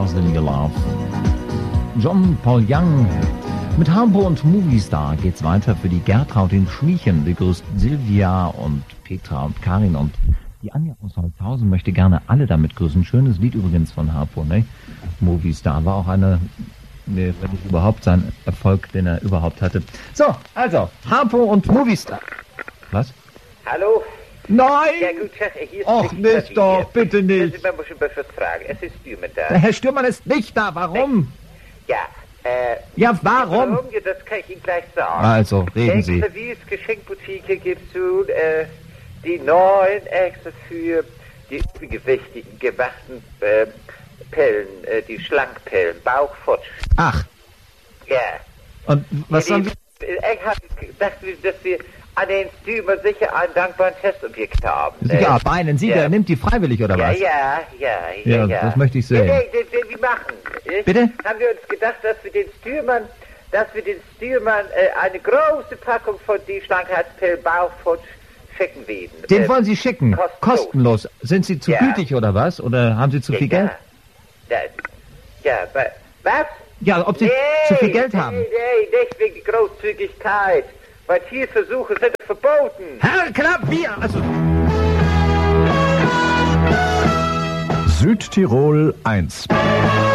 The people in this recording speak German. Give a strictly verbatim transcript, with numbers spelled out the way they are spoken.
Faster Than Your Love. John Paul Young. Mit Harpo und Movistar geht's weiter für die Gertraud in Schmiechen. Begrüßt Silvia und Petra und Karin, und die Anja aus Holzhausen möchte gerne alle damit grüßen. Schönes Lied übrigens von Harpo, ne? Movistar war auch eine, ne, wenn nicht überhaupt sein Erfolg, den er überhaupt hatte. So, also, Harpo und Movistar. Was? Hallo? Nein! Ja gut, hier ist Och, nicht doch, bitte nicht. Man muss schon was fragen. Es ist Stürmann da. Der Herr Stürmann ist nicht da, warum? Ja, äh... Ja, warum? Warum? Ja, das kann ich Ihnen gleich sagen. Also, reden Sie. Extra wie es Geschenkboutique gibt zu, äh, die neuen extra für die übergewichtigen gemachten, äh, Pellen, äh, die Schlankpellen, Bauchfotsch. Ach. Ja. Und was ja, haben die, Sie... Ich habe gedacht, dass wir an den Stürmer sicher einen dankbaren Testobjekt haben. Ja, äh, meinen Sie, ja. der nimmt die freiwillig, oder Ja, was? ja, ja, ja, Ja, ja. das möchte ich sehen. Ja, nee, nee, nee, wir machen. Nicht? Bitte? Haben wir uns gedacht, dass wir den Stürmern, dass wir den Stürmern äh, eine große Packung von die Schlankheitspillen Bauchfutsch schicken werden. Den Äh, wollen Sie schicken? kostenlos. Kostenlos. Sind Sie zu Ja. gütig, oder was? Oder haben Sie zu ja, viel Geld? Ja, ja, ja wa- was? Ja, ob Sie nee, zu viel Geld haben? Nee, nee, nicht wegen Großzügigkeit. Weil Tierversuche sind verboten. Herr Knapp, wir! Also... Südtirol eins.